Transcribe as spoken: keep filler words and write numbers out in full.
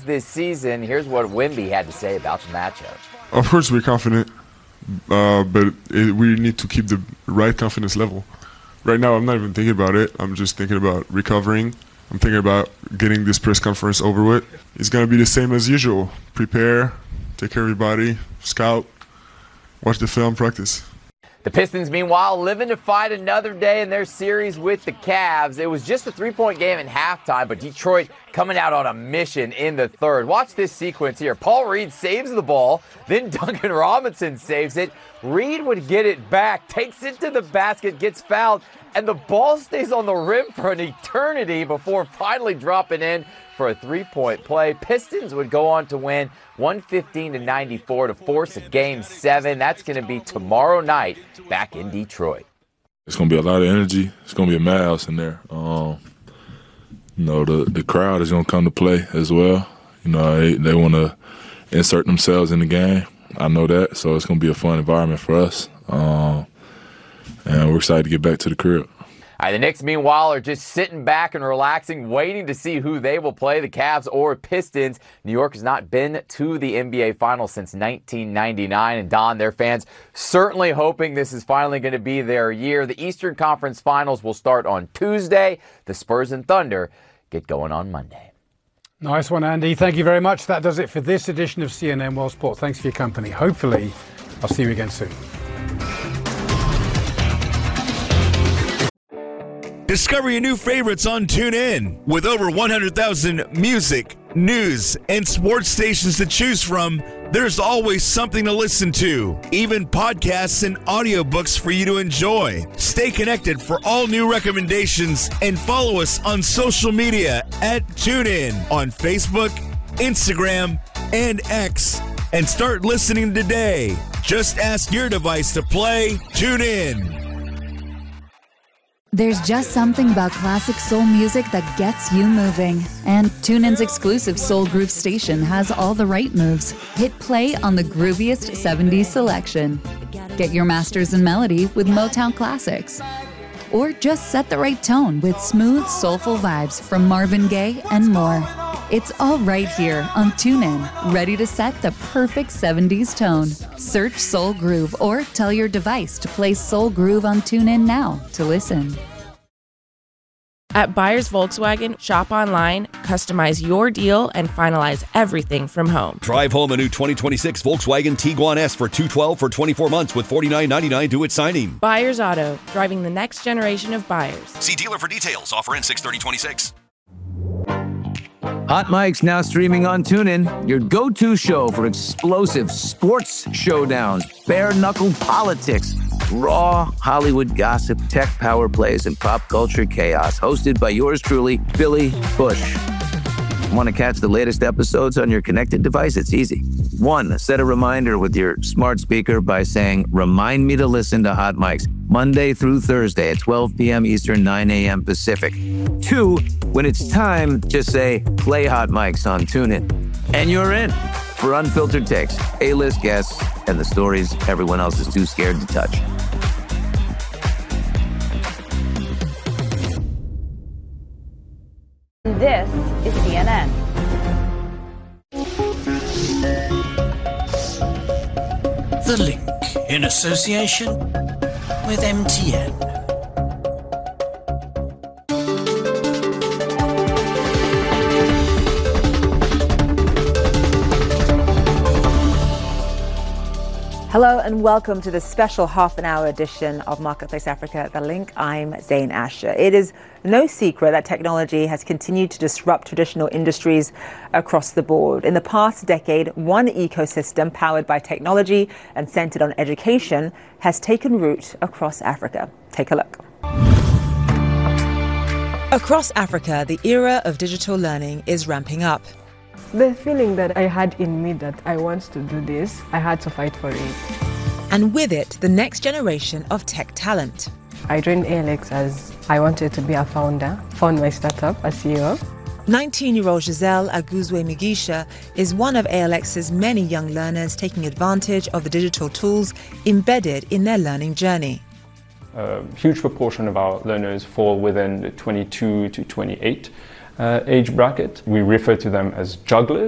this season. Here's what Wemby had to say about the matchup. Of course, we're confident, uh, but it, we need to keep the right confidence level. Right now, I'm not even thinking about it. I'm just thinking about recovering. I'm thinking about getting this press conference over with. It's going to be the same as usual. Prepare, take care of your body, scout, watch the film, practice. The Pistons, meanwhile, living to fight another day in their series with the Cavs. It was just a three-point game in halftime, but Detroit coming out on a mission in the third. Watch this sequence here. Paul Reed saves the ball, then Duncan Robinson saves it. Reed would get it back, takes it to the basket, gets fouled, and the ball stays on the rim for an eternity before finally dropping in for a three-point play. Pistons would go on to win one fifteen to ninety-four to force a game seven. That's going to be tomorrow night back in Detroit. It's going to be a lot of energy. It's going to be a madhouse in there. Um, you know, the, the crowd is going to come to play as well. You know, they, they want to insert themselves in the game. I know that, so it's going to be a fun environment for us. Um, and we're excited to get back to the crib. All right, the Knicks, meanwhile, are just sitting back and relaxing, waiting to see who they will play, the Cavs or Pistons. New York has not been to the N B A Finals since nineteen ninety-nine. And, Don, their fans certainly hoping this is finally going to be their year. The Eastern Conference Finals will start on Tuesday. The Spurs and Thunder get going on Monday. Nice one, Andy. Thank you very much. That does it for this edition of C N N World Sport. Thanks for your company. Hopefully, I'll see you again soon. Discover your new favorites on TuneIn. With over one hundred thousand music, news, and sports stations to choose from, there's always something to listen to. Even podcasts and audiobooks for you to enjoy. Stay connected for all new recommendations and follow us on social media at TuneIn on Facebook, Instagram, and X. And start listening today. Just ask your device to play TuneIn. There's just something about classic soul music that gets you moving. And TuneIn's exclusive Soul Groove station has all the right moves. Hit play on the grooviest seventies selection. Get your masters in melody with Motown classics. Or just set the right tone with smooth, soulful vibes from Marvin Gaye and more. It's all right here on TuneIn, ready to set the perfect seventies tone. Search Soul Groove or tell your device to play Soul Groove on TuneIn now to listen. At Buyers Volkswagen, shop online, customize your deal, and finalize everything from home. Drive home a new twenty twenty-six Volkswagen Tiguan S for two hundred twelve dollars for twenty-four months with forty-nine ninety-nine due at signing. Buyers Auto, driving the next generation of buyers. See dealer for details. Offer in six thirty twenty-six. Hot Mic's now streaming on TuneIn, your go-to show for explosive sports showdowns, bare-knuckle politics, raw Hollywood gossip, tech power plays, and pop culture chaos. Hosted by yours truly, Billy Bush. Want to catch the latest episodes on your connected device? It's easy. One, set a reminder with your smart speaker by saying, "Remind me to listen to Hot Mics Monday through Thursday at twelve p.m. Eastern, nine a.m. Pacific." Two, when it's time, just say, "Play Hot Mics on TuneIn." And you're in for unfiltered takes, A-list guests, and the stories everyone else is too scared to touch. This is C N N. The Link, in association with M T N. Hello and welcome to the special half an hour edition of Marketplace Africa, The Link. I'm Zain Asher. It is no secret that technology has continued to disrupt traditional industries across the board. In the past decade, one ecosystem powered by technology and centered on education has taken root across Africa. Take a look. Across Africa, the era of digital learning is ramping up. The feeling that I had in me that I want to do this, I had to fight for it. And with it, the next generation of tech talent. I joined A L X as I wanted to be a founder, found my startup, a C E O. nineteen-year-old Giselle Aguzwe Migisha is one of A L X's many young learners taking advantage of the digital tools embedded in their learning journey. A huge proportion of our learners fall within the twenty-two to twenty-eight Uh, age bracket. We refer to them as jugglers.